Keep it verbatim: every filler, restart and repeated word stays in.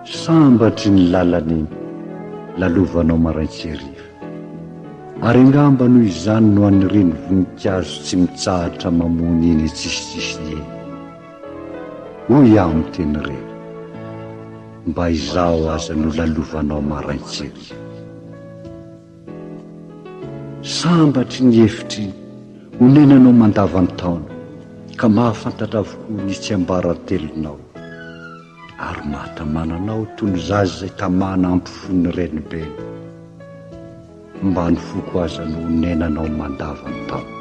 sambatry ny lalany lalovanao maraintseriva, ary angamba noho izany no anireny voninkazo tsy mitsahatra mamony eny tsisitsisy eny. Hoy aho amin'ny teny reny, mba izao aza no lalovanao maraintseriva. Sambatry ny hefitry honenanao mandavan-taona, ka mahafantatra avokoa ny tsiambaratelonao, ary mahatamananao toy ny zaza izay tamana ampifony renibeny, mba ny foko aza no honenanao mandavan-taona.